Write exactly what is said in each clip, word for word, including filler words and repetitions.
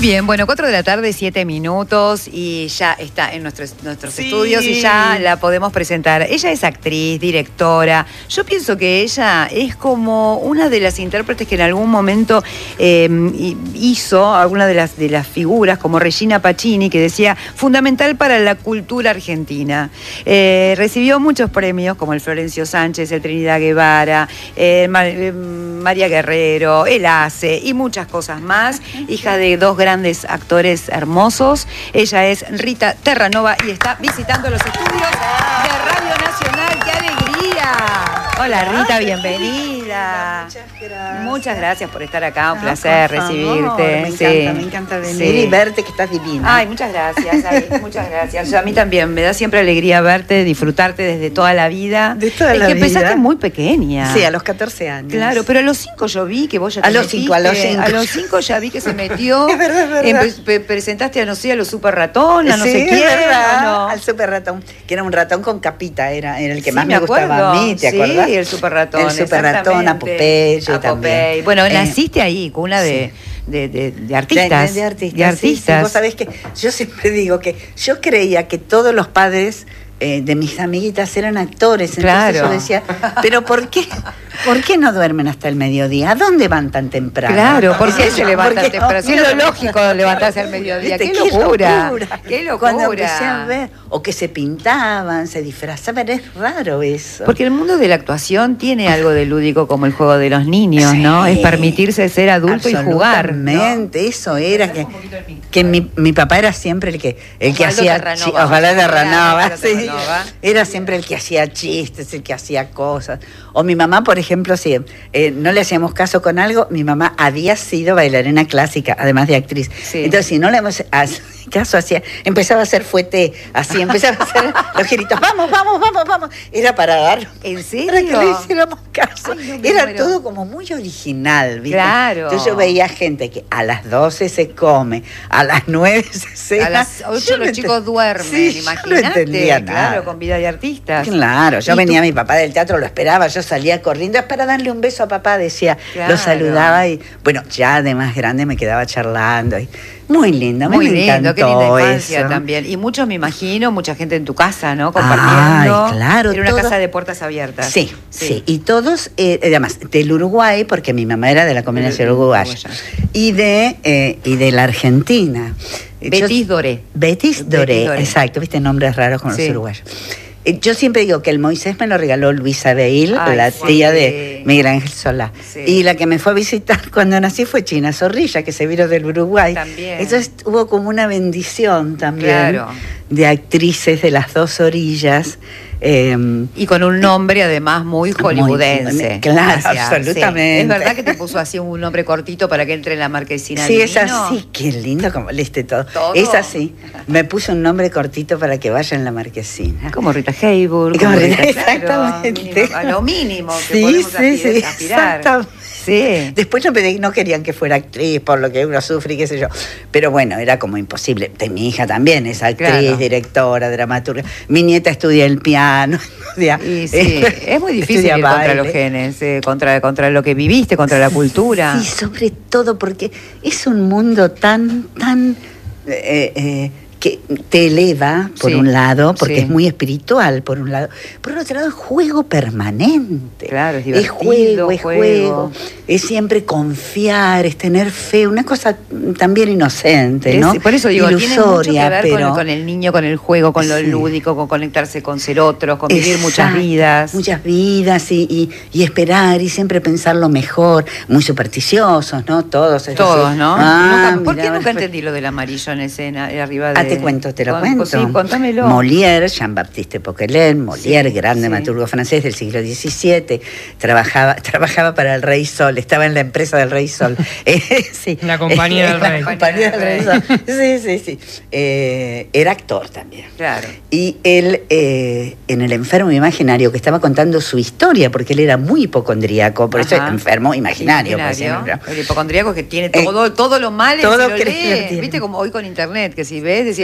bien, bueno, cuatro de la tarde, siete minutos y ya está en nuestros, nuestros Sí. estudios y ya la podemos presentar. Ella es actriz, directora. Yo pienso que ella es como una de las intérpretes que en algún momento eh, hizo alguna de las, de las figuras, como Regina Pacini, que decía, fundamental para la cultura argentina. Eh, recibió muchos premios, como el Florencio Sánchez, el Trinidad Guevara, eh, Ma- eh, María Guerrero, el ACE y muchas cosas más. Hija de dos grandes actores hermosos. Ella es Rita Terranova y está visitando los estudios de Radio Nacional. ¡Qué alegría! Hola Rita, bienvenida. Muchas gracias. Muchas gracias por estar acá, un Ah, placer por favor, recibirte. Me Sí. encanta, me encanta venir Sí. y verte, que estás divina. Ay, muchas gracias, ay, muchas gracias. Yo, a mí también, me da siempre alegría verte, disfrutarte desde toda la vida. De toda es la que empezaste vida. muy pequeña. Sí, a los catorce años. Claro, pero a los cinco yo vi que vos ya A te los cinco, a los metiste. cinco. A los cinco ya vi que se metió. Es verdad, es verdad. Empe- pe- presentaste a, no sé, a los super ratón, a no Sí, sé es quién. verdad, ¿o no? al super ratón, que era un ratón con capita, era, era el que Sí, más me, acuerdo. gustaba a mí, ¿te sí, acuerdas? el super ratón. El super ratón, a Popeye A también. Popeye. Bueno, Eh, naciste ahí, cuna de, de, de, de artistas. De, de artistas. De artistas. Sí, sí. Vos sabés que yo siempre digo que yo creía que todos los padres eh, de mis amiguitas eran actores. Entonces Claro. yo decía, ¿pero por qué? ¿Por qué no duermen hasta el mediodía? ¿A dónde van tan temprano? Claro, ¿por qué Decía se yo, levantan ¿por qué temprano? Si no? es lo lógico levantarse al mediodía. ¿Viste? ¡Qué locura! ¡Qué locura! Cuando empecé a ver, o que se pintaban, se disfrazaban, es raro eso. Porque el mundo de la actuación tiene algo de lúdico como el juego de los niños, Sí. ¿no? Es permitirse ser adulto y jugar, ¿no? Absolutamente, eso era que, que mi, mi papá era siempre el que el que Osvaldo haya Terranova. chi- Osvaldo Terranova, Osvaldo sí. Terranova. Era siempre el que hacía chistes, el que hacía cosas. O mi mamá, por ejemplo, si eh, no le hacíamos caso con algo, mi mamá había sido bailarina clásica, además de actriz. Sí. Entonces, si no le hemos haz- caso, hacía, empezaba a hacer fuete, así, empezaba a hacer los giritos, vamos, vamos, vamos, vamos. Era para dar, ¿En serio? para que le hiciéramos caso. Ay, no me Era muero. todo como muy original, ¿viste? Claro. Entonces yo veía gente que a las doce se come, a las nueve se cena. A las ocho Yo los no chicos ent- duermen, Sí, yo imagínate. no entendía nada. Claro, con vida de artistas. Claro, yo ¿Y venía, tú? mi papá del teatro lo esperaba, yo salía corriendo, es para darle un beso a papá, decía, Claro. lo saludaba y, bueno, ya de más grande me quedaba charlando. Y, muy lindo, Muy me lindo, encantó qué linda infancia eso. también. Y muchos, me imagino, mucha gente en tu casa, ¿no? Ay, Compartiendo. claro, Era una todo- casa de puertas abiertas. Sí, sí, y todos, eh, además, del Uruguay, porque mi mamá era de la combinación Del- uruguaya, uruguaya. y de, eh, y de la Argentina. Betis Yo- Doré. Betis Doré, Betis Doré. exacto, viste, nombres raros con Sí. los uruguayos. Eh, Yo siempre digo que el Moisés me lo regaló Luisa Beil, Ay, la sí. tía de Miguel Ángel Solá. Sí. Y la que me fue a visitar cuando nací fue China Zorrilla, que se vino del Uruguay. También. Entonces hubo como una bendición también Claro. de actrices de las dos orillas. eh, Y con un nombre además muy hollywoodense. Muy- claro, Hacia- absolutamente. sí. Es verdad que te puso así un nombre cortito para que entre en la marquesina. Sí, es divino. así, qué lindo como leíste todo. ¿Todo? Es así. Me puse un nombre cortito para que vaya en la marquesina. Como Rita Hayworth. Como como Rita- Rita, claro, exactamente. mínimo, a lo mínimo que Sí, podemos sí, aspirar. sí, aspirar. exactamente. Sí. Después no, pedí- no querían que fuera actriz, por lo que uno sufre y qué sé yo. Pero bueno, era como imposible. De mi hija también es actriz, Claro. directora, dramaturga. Mi nieta estudia el piano. estudia- Y sí, es muy difícil estudia ir contra baile. los genes, eh, contra, contra lo que viviste, contra la cultura. Sí, sobre todo porque es un mundo tan, tan... eh, eh, que te eleva, por Sí, un lado, porque sí. es muy espiritual, por un lado. Por otro lado, es juego permanente. Claro, es Es divertido, juego, es juego. juego. Es siempre confiar, es tener fe, una cosa también inocente, ¿no? Es- por eso digo, tiene mucho que ilusoria, ver pero... con, con el niño, con el juego, con lo Sí. lúdico, con conectarse con ser otros, con vivir muchas Exacto, vidas. Muchas vidas y, y, y esperar y siempre pensar lo mejor. Muy supersticiosos, ¿no? Todos. es Todos, decir, ¿no? ah, Nunca- ¿Por qué mirá, nunca entendí lo del amarillo en escena, eh, arriba de... Ah, te cuento, te lo Con- cuento. Sí, contámelo. Molière, Jean-Baptiste Poquelin, Molière, Sí, gran sí. dramaturgo francés del siglo diecisiete, trabajaba, trabajaba para el Rey Sol, estaba en la empresa del Rey Sol. Eh, sí. La compañía del La Rey. compañía del Rey Sol. Sí, sí, sí. Eh, era actor también. Claro. Y él, eh, en El enfermo imaginario, que estaba contando su historia, porque él era muy hipocondríaco, por eso Ajá. es enfermo imaginario. pues, Imaginario. siempre. El hipocondríaco que tiene Eh, todo, todo lo malo, todo si lo que lee, lo tiene. viste como hoy con internet, que si ves, decís,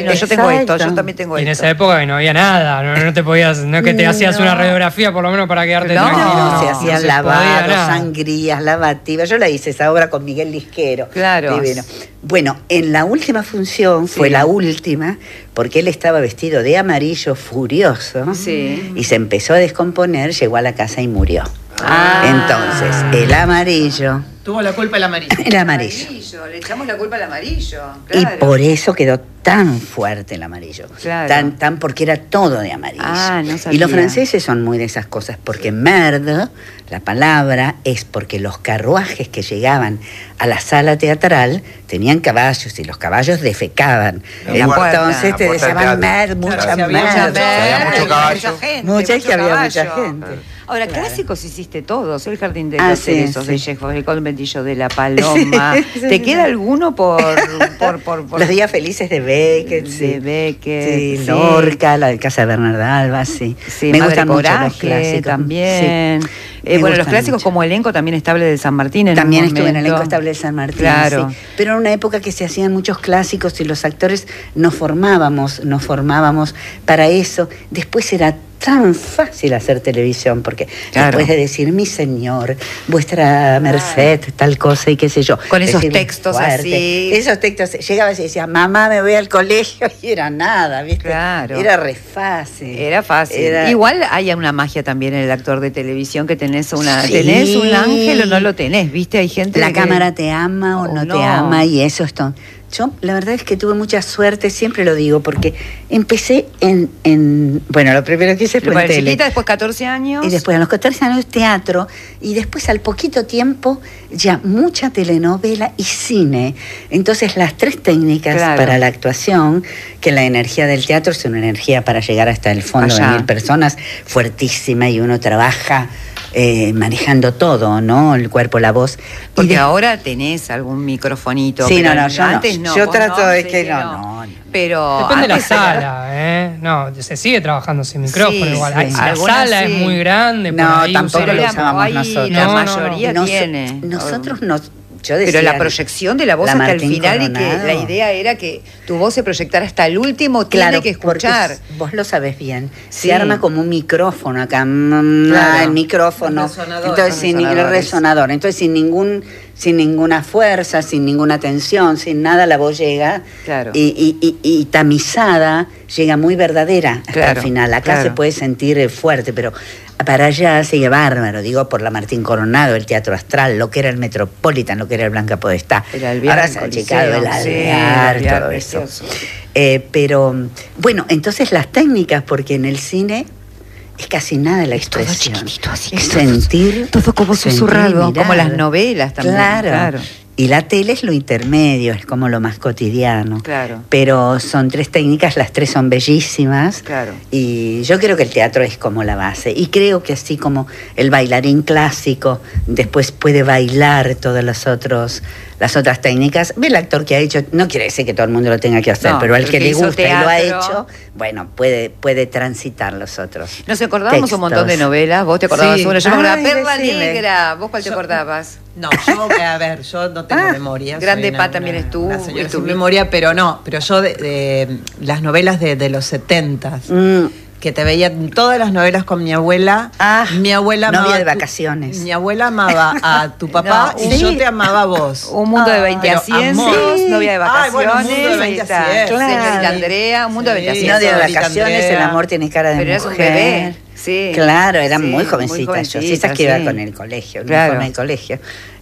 sí, no, yo tengo esto, yo también tengo Y en esto. esa época no había nada, no, no te podías, no es que te hacías No. una radiografía por lo menos para quedarte No, tranquilo. No, se no hacían se lavados, podía nada. sangrías, lavativas. Yo la hice esa obra con Miguel Lisquero. Claro. Divino. Bueno, en la última función, Sí. fue la última, porque él estaba vestido de amarillo furioso Sí. y se empezó a descomponer, llegó a la casa y murió. Ah. Entonces, el amarillo, Tuvo la culpa el amarillo. el amarillo. Le echamos la culpa al amarillo. Y por eso quedó tan fuerte el amarillo. Claro. Tan, tan porque era todo de amarillo. Ah, no y sabía. los franceses son muy de esas cosas, porque merde, la palabra, es porque los carruajes que llegaban a la sala teatral tenían caballos y los caballos defecaban. En la puerta. Entonces La te puerta del llamaban teatro. merde, mucha Claro, si había merde. mucha había mucho caballo. gente, Mucha mucho que había mucha caballo. gente. Ahora, Claro. clásicos hiciste todos, el Jardín de Ah, los sí, Cerezos, sí. de Chekhov, el conventillo de la Paloma. Sí, sí, ¿Te sí. queda alguno por, por, por, por- Los días felices de Beckett, de sí. Beckett? Sí, sí. Lorca, la de Casa de Bernarda Alba, sí. Sí, Me Madre gustan mucho Coraje los clásicos. también. Sí. Eh, Me bueno, los gustan clásicos mucho. como elenco también estable de San Martín en También un estuve en el momento. elenco estable de San Martín, Claro. sí. Pero en una época que se hacían muchos clásicos y los actores nos formábamos, nos formábamos para eso. Después era tan fácil hacer televisión, porque Claro. después de decir, mi señor, vuestra merced, tal cosa y qué sé yo. Con esos decirle textos fuerte. así. Esos textos, llegabas y decías, mamá, me voy al colegio, y era nada, ¿viste? Claro. Era re fácil. Era fácil. Era- Igual hay una magia también en el actor de televisión, que tenés una, Sí. tenés un ángel o no lo tenés, ¿viste? Hay gente La que- cámara te ama o o no, no. te ama, y eso es todo. Yo la verdad es que tuve mucha suerte, siempre lo digo, porque empecé en, en bueno, lo primero que hice fue Bueno, en tele. chiquita, después catorce años. Y después a los catorce años teatro, y después al poquito tiempo ya mucha telenovela y cine. Entonces las tres técnicas Claro. para la actuación, que la energía del teatro es una energía para llegar hasta el fondo Allá. de mil personas, fuertísima, y uno trabaja eh, manejando todo, ¿no? El cuerpo, la voz. Y Porque de- ahora tenés algún microfonito. Sí, pero no, no, yo no. antes no. Yo vos trato no, de sí que no, no, no. Pero Depende de la antes era- sala, ¿eh? No, se sigue trabajando sin micrófono Sí, igual. sí. Ay, si la Algunas sala sí. es muy grande, No, por ahí tampoco usan Pero lo la, usábamos ahí nosotros. la No, no, no. mayoría Nos- tiene. Nosotros nos... Yo decía, Pero la proyección de la voz la hasta el Martín final, y que Coronado. la idea era que tu voz se proyectara hasta el último, Claro, tiene que escuchar. porque vos lo sabés bien. Sí. Se arma como un micrófono acá, mm, Claro. ah, el micrófono. Un resonador. Entonces, Los sin el resonadores. resonador. Entonces, sin ningún, sin ninguna fuerza, sin ninguna tensión, sin nada, la voz llega. Claro. Y, y, y, y tamizada, llega muy verdadera hasta Claro, el final. Acá claro. se puede sentir eh, fuerte, pero para allá sigue bárbaro. Digo, por la Martín Coronado, el Teatro Astral, lo que era el Metropolitan, lo que era el Blanca Podestá. El Alvear, Ahora el se ha Coliseo, achicado el sí, el Alvear, Alvear, todo eso. precioso. Eh, pero, bueno, entonces las técnicas, porque en el cine es casi nada la Es todo expresión. chiquitito, así, es todo- sentir. todo como sentir y susurrado, mirar. como las novelas también. Claro. Claro. Y la tele es lo intermedio, es como lo más cotidiano. Claro. Pero son tres técnicas, las tres son bellísimas. Claro. Y yo creo que el teatro es como la base. Y creo que así como el bailarín clásico después puede bailar todas las otros las otras técnicas, ve el actor que ha hecho, no quiere decir que todo el mundo lo tenga que hacer, No, pero al el que, que le hizo gusta y lo ha teatro. hecho, bueno, puede, puede transitar los otros. Nos acordábamos textos. un montón de novelas. ¿Vos te acordabas Sí. una? Yo me acordaba Ay, Perla decime. Negra. ¿Vos cuál te Yo- acordabas? No, yo, a ver, yo no tengo Ah, memoria. soy Grande una- Pa también una- estuvo, Una señora estuvo. sin memoria, pero no, pero yo de, de las novelas de, de los setentas, Mm, que te veía todas las novelas con mi abuela. Ah, mi abuela novia amaba de a tu- vacaciones. Mi abuela amaba a tu papá No, y sí. yo te amaba a vos. Un mundo de Ah, veinte a pero cien, amor. sí, novia de Ay, vacaciones. bueno, un mundo de ahí veinte a está. cien, Señorita claro. Andrea, un mundo de veinte a Sí, cien. no de señorita vacaciones, Andrea. el amor tiene cara de Pero eras mujer. un bebé, sí. Claro, era Sí, muy muy jovencita. yo sí, jovencita, esas que iba sí. con el colegio, el Claro. uniforme de colegio.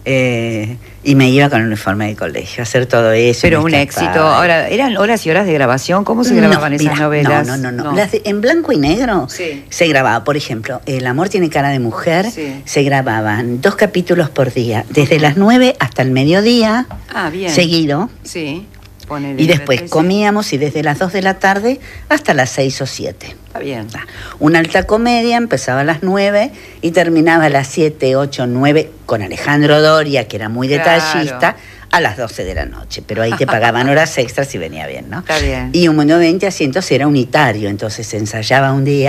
Eh, y me iba con el uniforme de colegio a hacer todo eso. Pero me un escapaba. éxito. Ahora, ¿eran horas y horas de grabación? ¿Cómo se grababan No, esas mira, novelas? No, no, no. no. Las de- en blanco y negro Sí. se grababa, por ejemplo, El amor tiene cara de mujer, Sí. se grababan dos capítulos por día, desde las nueve hasta el mediodía, Ah, bien. seguido. Sí. Ponele, Y después sí. comíamos y desde las dos de la tarde hasta las seis o siete. Está bien. Una alta comedia empezaba a las nueve y terminaba a las siete, ocho, nueve con Alejandro Doria, que era muy Claro. detallista, a las doce de la noche. Pero ahí te pagaban horas extras y venía bien, ¿no? Está bien. Y un mundo de veinte asientos era unitario, entonces se ensayaba un día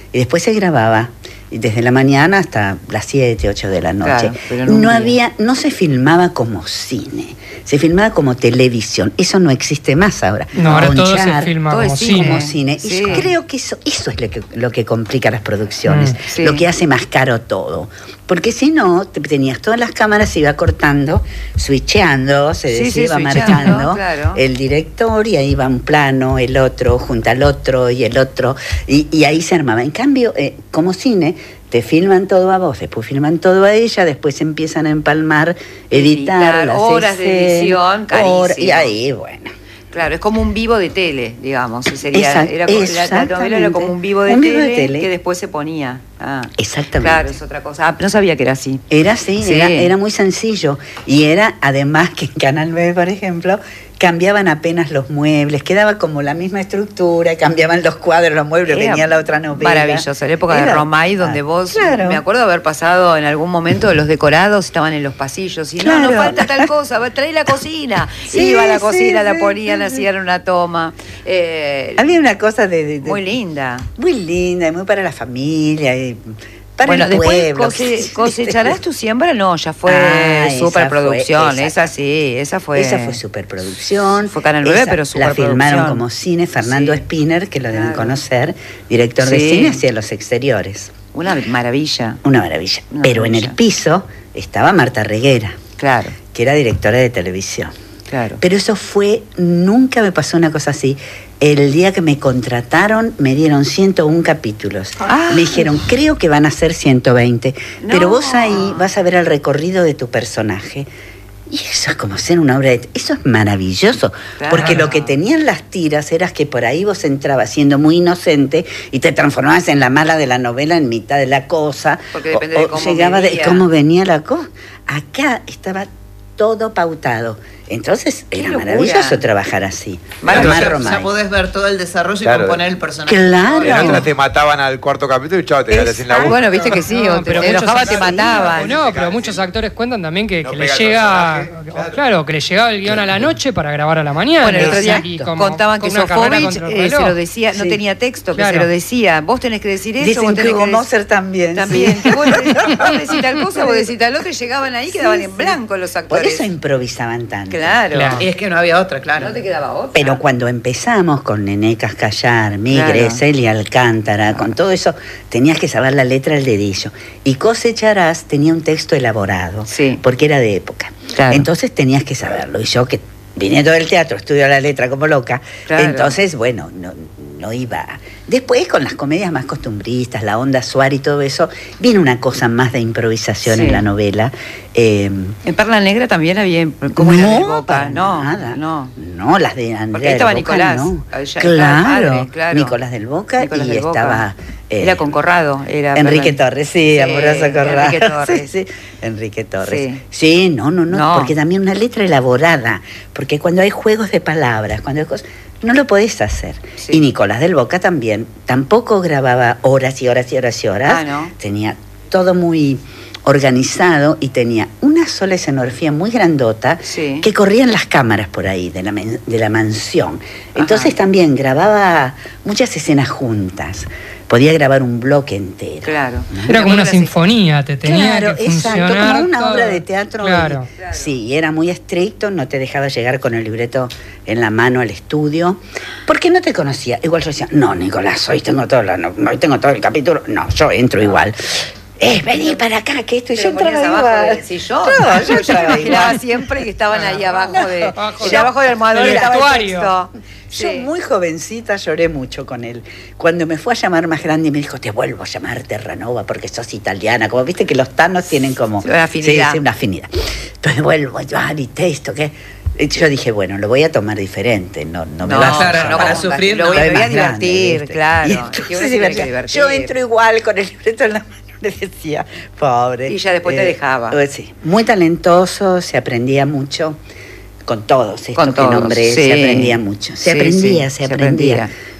Y después se grababa desde la mañana hasta las siete, ocho de la noche. Claro, pero en un no día. había, no se filmaba como cine, se filmaba como televisión. Eso no existe más ahora. No, ahora Con todo se Char, filma todo como es cine. como cine. Sí. Y yo creo que eso, eso es lo que, lo que complica las producciones, Mm. Sí. lo que hace más caro todo. Porque si no, te- tenías todas las cámaras, se iba cortando, switcheando, se Sí, decía, sí, iba switchando, marcando claro. el director y ahí iba un plano, el otro, junto al otro y el otro, y, y ahí se armaba. En cambio, eh, como cine, te filman todo a vos, después filman todo a ella, después empiezan a empalmar, editar, Editar, las horas de escenas, edición, hora- y carísimo. ahí, bueno. Claro, es como un vivo de tele, digamos. Sería, Exact- era, como- la, la novela era como un vivo de, Un vivo de tele, tele. que después se ponía. Ah, Exactamente. claro, es otra cosa. Ah, no sabía que era así. Era así, Sí. era, era muy sencillo. Y era, además, que en Canal nueve, por ejemplo, cambiaban apenas los muebles, quedaba como la misma estructura, cambiaban los cuadros, los muebles, Era venía la otra novela. Maravilloso, la época de Era- Romay, donde ah, vos, claro. me acuerdo haber pasado en algún momento, los decorados estaban en los pasillos, y no, Claro. no falta tal cosa, va, trae la cocina. Sí, Iba a la sí, cocina, la sí, ponían, sí, hacían una toma. Eh, Había una cosa de, de- de- muy linda. muy linda, y muy para la familia, y para Bueno, el después pueblo. cose- cosecharás tu siembra, no, ya fue Ah, esa superproducción, fue, esa sí, esa fue. Esa fue superproducción. Fue Canal nueve, Esa pero la superproducción. filmaron como cine. Fernando Sí. Spinner, que lo deben Claro. conocer, director de Sí. cine, hacía los exteriores. Una maravilla, Una maravilla. Una Pero en maravilla. el piso estaba Marta Reguera, claro, que era directora de televisión. claro. Pero eso fue, nunca me pasó una cosa así. El día que me contrataron, me dieron ciento uno capítulos. Ah. Me dijeron, creo que van a ser ciento veinte. No. Pero vos ahí vas a ver el recorrido de tu personaje. Y eso es como hacer una obra de... Eso es maravilloso. Claro. Porque lo que tenían las tiras era que por ahí vos entrabas siendo muy inocente y te transformabas en la mala de la novela en mitad de la cosa. Porque depende de cómo llegaba de venía. cómo venía la cosa. Acá estaba todo pautado. Entonces Qué era locura. maravilloso trabajar así. Maravilloso. Tomás Ya, Romay. ya podés ver todo el desarrollo Claro. y componer el personaje. Claro. En otra te mataban al cuarto capítulo y chao, te quedaste sin la Ah, voz. bueno, viste que sí, No, o te, pero te muchos enojaba, te actores- mataban. No, pero muchos actores cuentan también que, No que le pega el llega, personaje, claro. claro, que le llegaba el guión a la noche para grabar a la mañana. Bueno, el otro día Y como- contaban que con una carrera Sofovich contra el eh, se reloj. lo decía, no Sí. tenía texto, que Claro. se lo decía. Vos tenés que decir eso, Dicen vos que tenés Hugo que Moser también. También, sí. que vos, vos decís tal cosa, vos decís tal otra, y llegaban ahí y quedaban en blanco los Por actores. eso improvisaban tanto. Claro. Claro. Y es que no había otra, claro. No te quedaba otra. Pero cuando empezamos con Nené Cascallar, Migre, Claro. Celia Alcántara, con todo eso, tenías que saber la letra al dedillo. Y Cosecharás tenía un texto elaborado, Sí. porque era de época. Claro. Entonces tenías que saberlo. Y yo que viniendo del teatro, estudio la letra como loca, Claro. entonces, bueno, no, no iba. Después, con las comedias más costumbristas, la onda Suárez y todo eso, viene una cosa más de improvisación Sí. en la novela. Eh, En Perla Negra también había, como en la de Boca, para no, nada. no. No, las de Andrea Porque ahí estaba del Boca, Nicolás, no. allá, Claro, padre, claro. Nicolás del Boca Nicolás y del Boca. estaba... eh, Era con Corrado, era Enrique Perla- Torres, sí, Sí, amoroso Corrado. Enrique Torres. Sí, sí, Enrique Torres. Sí. Sí, no, no, no, No. porque también una letra elaborada, porque cuando hay juegos de palabras, cuando hay cosas, no lo podés hacer. Sí. Y Nicolás del Boca también, tampoco grababa horas y horas y horas y horas. Ah, ¿no? Tenía todo muy organizado y tenía una sola escenografía muy grandota Sí. que corrían las cámaras por ahí de la, men- de la mansión. Entonces Ajá. también grababa muchas escenas juntas. Podía grabar un bloque entero. Claro. Era como una Era sinfonía, te tenía Claro, que exacto, funcionar. como una todo. obra de teatro. Claro. Y- Sí, era muy estricto, no te dejaba llegar con el libreto en la mano al estudio, porque no te conocía. Igual yo decía, no, Nicolás, hoy tengo todo, la- no, hoy tengo todo el capítulo. No, yo entro igual. Eh, vení para acá, que esto, y yo Pero entraba ponías abajo igual. del sillón. No, yo yo me entraba imaginaba igual. siempre que estaban ahí abajo de, Abajo y de- abajo del almohadón del estaba el vestuario. texto. Yo Sí. muy jovencita lloré mucho con él. Cuando me fue a llamar más grande y me dijo, te vuelvo a llamar Terranova porque sos italiana. Como viste que los tanos tienen como... Sí, una afinidad. Sí, sí, una afinidad. Entonces vuelvo a llamar y texto, ¿qué? Y yo dije, bueno, lo voy a tomar diferente. No, no me No, vas a claro, llamar. no para como- sufrir, lo no. voy, me Soy voy a más grande, divertir, ¿viste? claro. Y Es que entonces uno se tiene que divertía. divertir. Yo entro igual con el libreto en la mano. Le decía, pobre. Y ya después te dejaba. eh, Sí, muy talentoso, se aprendía mucho. Con todos, esto Con que todos, nombré, sí. se aprendía mucho. Se Sí, aprendía, sí, se se aprendía. aprendía.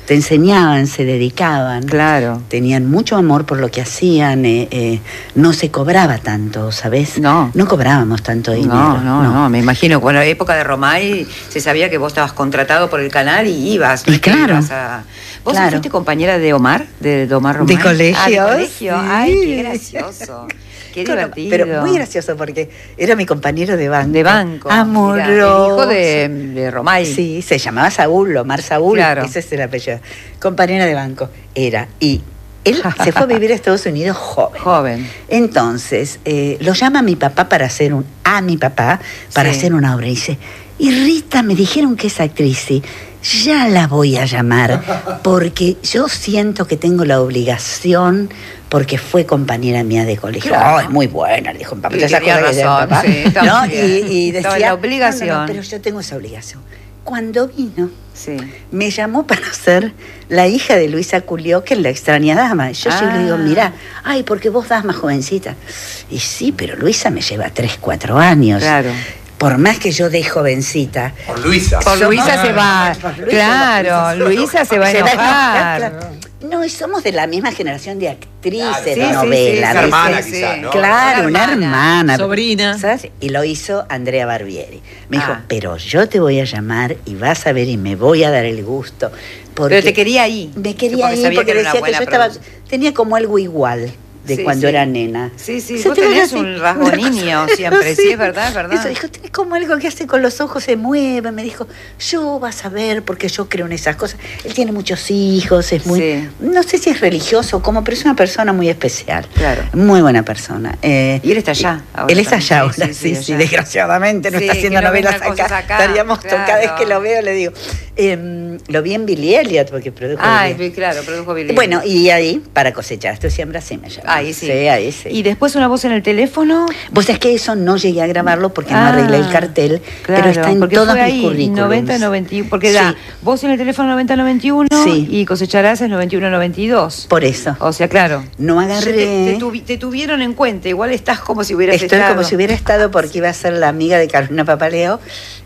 te enseñaban, se dedicaban. Claro. Tenían mucho amor por lo que hacían, eh, eh, no se cobraba tanto, ¿sabes? No. No cobrábamos tanto dinero. No, no, no, me imagino, con la época de Romay se sabía que vos estabas contratado por el canal y ibas. Y no es que claro. ibas a... ¿Vos Claro. fuiste compañera de Omar, de, de Omar Romay? De colegio, Ah, de colegio. sí. Ay, qué gracioso. Qué Claro, divertido. pero muy gracioso porque era mi compañero de banco. De banco. Amoroso. Mirá, el hijo de, de Romay. Sí, se llamaba Saúl, Omar Saúl, Claro. ese es el apellido. Compañera de banco era. Y él se fue a vivir a Estados Unidos joven. Joven. Entonces, eh, lo llama a mi papá para hacer un... A mi papá para Sí. hacer una obra. Y dice, y Rita, me dijeron que es actriz, sí. Ya la voy a llamar porque yo siento que tengo la obligación porque fue compañera mía de colegio. Claro. Oh, es muy buena, le dijo mi papá. Sí, ¿Te tenía acuerdas que razón, decía mi papá? sí, está ¿No? muy bien. Y, y Estaba decía, en la obligación. "No, no, no, pero yo tengo esa obligación". Cuando vino, Sí. me llamó para ser la hija de Luisa Culió, que es la extraña dama. Yo Ah. siempre le digo, mirá, ay, porque vos das más jovencita. Y sí, pero Luisa me lleva tres, cuatro años. Claro. Por más que yo dé jovencita. Por Luisa. Por Somos- Luisa se va. Por Luisa, Claro, Luisa se va a Se va a enojar. enojar, claro. No, y somos de la misma generación de actrices Claro. de Sí, sí, novela. sí, Una ¿viste? hermana, sí, quizás, sí. ¿no? Claro, Una una hermana. hermana. Sobrina. ¿Sabes? Y lo hizo Andrea Barbieri. Me dijo, Ah. pero yo te voy a llamar y vas a ver y me voy a dar el gusto. Porque Pero te quería ahí. Me quería Porque ir sabía porque que era una decía que buena yo estaba, producción. tenía como algo igual de Sí, cuando sí. era nena. Sí, sí, Eso vos te voy a tenés decir, un rasgo una cosa- niño siempre, sí, es verdad, es verdad. Eso dijo, tenés como algo que hace con los ojos, se mueve. Me dijo, yo vas a ver porque yo creo en esas cosas. Él tiene muchos hijos, es muy, Sí. no sé si es religioso o cómo, pero es una persona muy especial. Claro. Muy buena persona. Eh, Y él está allá ahora Él está también. allá ahora, Sí, sí, sí, sí, allá. desgraciadamente no Sí, está haciendo que no novelas vengan acá. cosas acá, Estaríamos, claro. cada vez que lo veo le digo, eh, lo vi en Billy Elliot porque produjo Ay, Billy. claro, produjo Billy. Bueno, y ahí, para cosechar, esto siempre así me llama. Ahí sí. ahí sí. Y después una voz en el teléfono. Vos sabés que eso no llegué a grabarlo porque Ah, no arreglé el cartel, claro, pero está en porque todos fue mis ahí, currículums. noventa noventa y uno, porque Sí. da voz en el teléfono noventa noventa y uno Sí. y cosecharás es noventa y uno noventa y dos. Por eso. O sea, claro. No Te, agarré. te tuvi- te tuvieron en cuenta, igual estás como si hubieras Estoy estado. como si hubiera estado porque iba a ser la amiga de Carolina Papaleo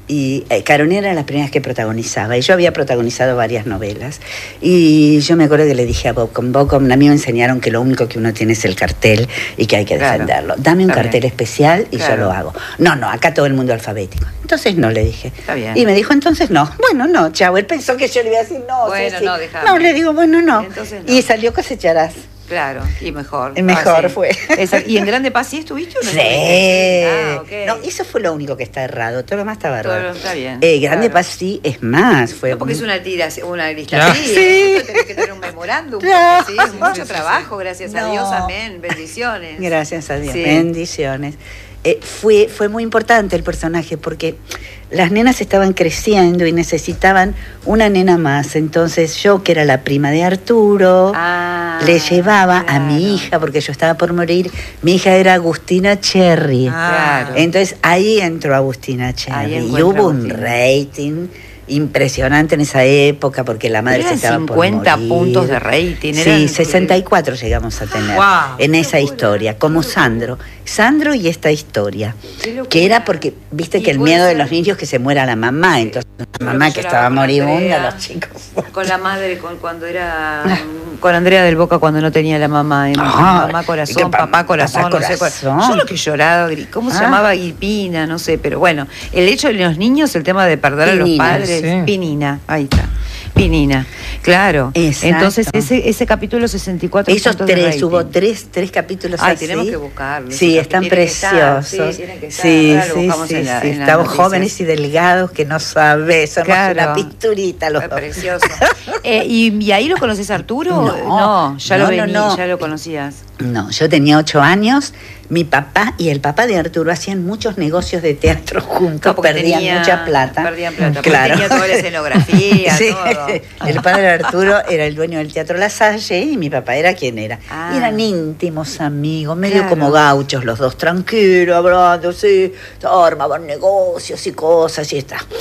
y eh, Carolina era la primera que protagonizaba y yo había protagonizado varias novelas y yo me acuerdo que le dije a Bocom, Bocom, a mí me enseñaron que lo único que uno tiene es el cartel y que hay que Claro. defenderlo. Dame un Está cartel bien. especial y Claro. yo lo hago. No, no, acá todo el mundo alfabético. Entonces no, le dije. Está bien. Y me dijo, entonces no. Bueno, no, chavo. Él pensó que yo le iba a decir no. Bueno, sí, sí. no, déjame. No, le digo, bueno, no. Entonces no. Y salió Cosecharás. Claro, y mejor. Mejor Ah, sí. fue. Exacto. ¿Y en Grande Paz sí estuviste o no Sí. estuviste? Ah, ok. No, eso fue lo único que está errado. Todo lo más estaba Todo errado. lo- está bien, Eh, Grande claro. Paz sí, es más. Fue No, porque es una tira, una lista Claro. así. Sí. Esto tenés que tener un memorándum. Claro. porque Sí, es mucho trabajo, gracias a No. Dios, amén. Bendiciones. Gracias a Dios. Sí. Bendiciones. Eh, fue, fue muy importante el personaje porque las nenas estaban creciendo y necesitaban una nena más. Entonces yo, que era la prima de Arturo, Ah, le llevaba a claro. mi hija, porque yo estaba por morir. Mi hija era Agustina Cherry. Claro. Entonces ahí entró Agustina Ahí Cherry. Y encuentra hubo un Agustina. rating impresionante en esa época porque la madre Eran se estaba cincuenta por morir. puntos de rating, Sí, eran- sesenta y cuatro llegamos a tener Wow. en esa historia, como Sandro. Sandro y esta historia. Qué locura. Que era porque, viste Y que el puede miedo de ser- los niños que se muera la mamá. Entonces, la Yo mamá lo que lloraba estaba con moribunda, Andrea, los chicos. Con la madre, con, cuando era. Con Andrea del Boca cuando no tenía la mamá. eh, Ah, mamá y corazón, que pa- papá corazón, papá no sé cuál. corazón. Yo lo que lloraba, gri- ¿cómo se Ah. llamaba? Guipina, no sé, pero bueno, el hecho de los niños, el tema de perder a los Pinina, padres, sí. Pinina, ahí está. Pinina, claro. Exacto. Entonces, ese, ese capítulo sesenta y cuatro Esos puntos de tres, rating. hubo tres, tres capítulos Ay, así. tenemos que buscarlos. Sí, esos están tienen que estar, preciosos. sí, tienen que estar. Sí, Ahora lo sí, buscamos sí, en la- sí. en las Estamos noticias. jóvenes y delgados que no sabes, somos Claro. una pinturita los Fue dos. precioso. Eh, y, y ahí lo conoces a Arturo? No, ya no, lo no, vení, no. ya lo conocías. No, yo tenía ocho años, mi papá y el papá de Arturo hacían muchos negocios de teatro juntos, No, porque perdían tenía- mucha plata. Perdían plata, porque Claro. tenía toda la escenografía, Sí, todo. el padre de Arturo era el dueño del Teatro La Salle y mi papá era quien era. Ah. Y eran íntimos amigos, medio Claro. como gauchos, los dos tranquilos, hablando, sí, armaban negocios y cosas y está.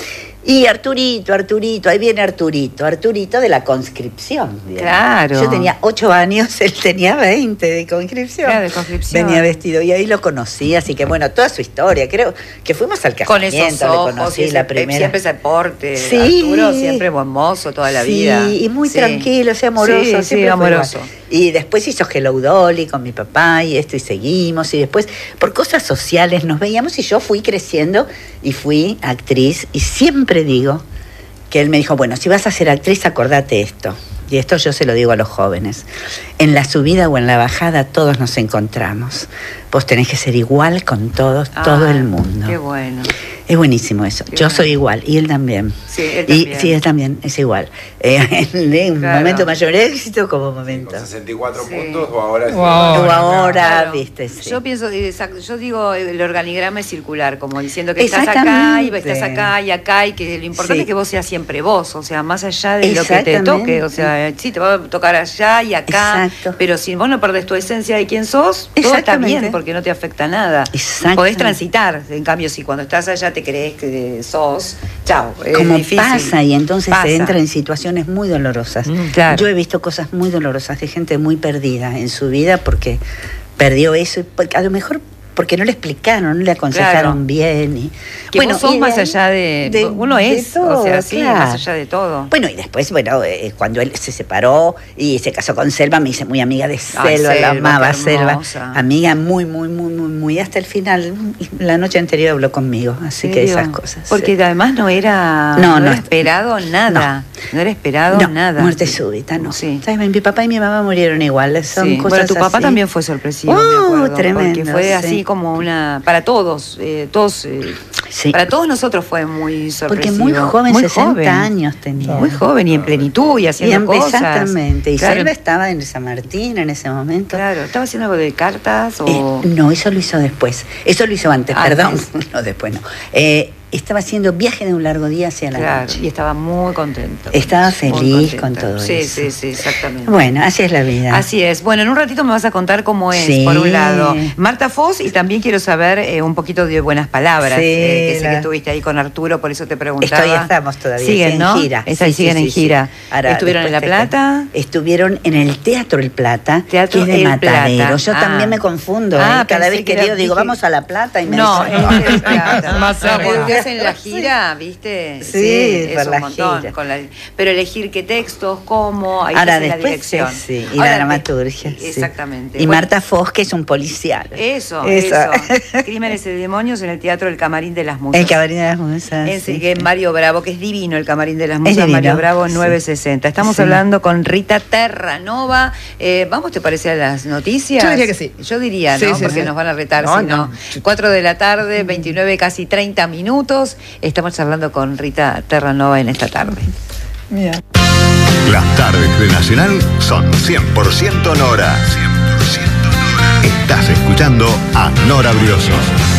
Y Arturito, Arturito, ahí viene Arturito, Arturito de la conscripción. digamos. Claro. Yo tenía ocho años, él tenía veinte de conscripción. Claro, de conscripción. Venía vestido y ahí lo conocí, así que bueno, toda su historia, creo que fuimos al Con esos casamiento, ojos, le conocí y ese- la primera. siempre ese porte, Sí. Arturo, siempre buen mozo toda la Sí, vida. y muy Sí. tranquilo, o sea, amoroso, Sí, siempre sí, fue amoroso. igual. Y después hizo Hello Dolly con mi papá y esto y seguimos y después por cosas sociales nos veíamos y yo fui creciendo y fui actriz y siempre digo que él me dijo, bueno, si vas a ser actriz acordate esto. Y esto yo se lo digo a los jóvenes. En la subida o en la bajada todos nos encontramos. Vos tenés que ser igual con todos, Ah, todo el mundo. Qué bueno. Es buenísimo eso. Qué Yo bueno. soy igual y él también. Sí, él Y, también. sí, él también es igual. Eh, en un Claro. momento mayor éxito como ¿Con momento. sesenta y cuatro Sí. puntos o ahora? sí? O ahora. O ahora, Claro. viste, sí. Yo pienso, exacto, yo digo, el organigrama es circular, como diciendo que estás acá Exactamente. y estás acá y acá y que lo importante Sí. es que vos seas siempre vos, o sea, más allá de lo que te Exactamente. toque, o sea, sí, te va a tocar allá y acá, Exacto. pero si vos no perdés tu esencia de quién sos, todo está Exactamente. bien porque no te afecta nada. Exactamente. Podés transitar, en cambio, si cuando estás allá te crees que sos, chao, es Como difícil. pasa y entonces Pasa. se entra en situaciones muy dolorosas. Mm, claro. Yo he visto cosas muy dolorosas de gente muy perdida en su vida porque perdió eso y porque a lo mejor porque no le explicaron, no le aconsejaron Claro. bien. Y, Que vos sos y más ahí- allá de, uno de es, todo, o sea, sí, claro. más allá de todo. Bueno, y después, bueno, eh, cuando él se separó y se casó con Selva, me hice muy amiga de Selva, Ay, la Selva, amaba qué Selva. hermosa. Amiga muy, muy, muy, muy, muy, hasta el final. La noche anterior habló conmigo, así que ¿Serio? esas cosas. Porque sí. además no era, No, no, no. era esperado nada. No, era esperado No, nada. muerte súbita, no. Sí. ¿Sabes? Mi papá y mi mamá murieron igual, son Sí. cosas Bueno, tu papá así. también fue sorpresivo, Oh, me acuerdo, tremendo, porque fue sí. así como una para todos, eh, todos, eh, Sí. para todos nosotros fue muy Porque sorpresivo. muy joven, Muy sesenta joven. años tenía. Muy joven y en plenitud y Y haciendo em- cosas. exactamente. Y Claro. Selva estaba en San Martín en ese momento. Claro, ¿estaba haciendo algo de cartas o...? Eh, no, eso lo hizo después. Eso lo hizo antes, Antes. perdón. No, después no. Eh, estaba haciendo viaje de un largo día hacia la Claro, noche. y estaba muy contento. Estaba Muy feliz contenta. con todo sí, eso. Sí, sí, exactamente. Bueno, así es la vida. Así es. Bueno, en un ratito me vas a contar cómo es, Sí. por un lado, Marta Foz, y también quiero saber eh, un poquito de buenas palabras, Sí, eh, que sé la- que estuviste ahí con Arturo, por eso te preguntaba. Estoy, estamos todavía Siguen, sí, ¿no? en gira. Esa- Sí, siguen sí, en sí, gira. sí. Ahora, ¿Estuvieron en La después te Plata? cuento. Estuvieron en el Teatro El Plata, Teatro que es de El Matadero. Plata. Yo Ah. también me confundo. Ah, ¿eh? Cada pensé vez que que era- digo, digo, dije- vamos a La Plata y me No, dicen, es El Plata. Más No, cerca. porque hacen la gira, ¿viste? Sí, es por un la montón. gira. Con la- pero elegir qué textos, cómo, ahí Ahora se hace la después, dirección. sí, sí, y Ahora, la eh, dramaturgia. sí. Exactamente. Y Bueno, Marta Foz, que es un policial. Eso, Eso. eso. Crímenes y demonios en el Teatro El Camarín de las Musas. El Camarín de las Musas. En sí. que en Mario Bravo, que es divino el Camarín de las Es Musas, divino, Mario Bravo sí. nueve sesenta. Estamos Sí. hablando con Rita Terranova. Eh, ¿Vamos, te parece, a las noticias? Yo diría que sí. Yo diría, Sí, ¿no? sí, Porque sí. nos van a retar, No, si no. no. cuatro de la tarde, veintinueve, casi treinta minutos. Estamos hablando con Rita Terranova en esta tarde. Las tardes de Nacional son cien por ciento Nora. cien por ciento Nora. Estás escuchando a Nora Brioso.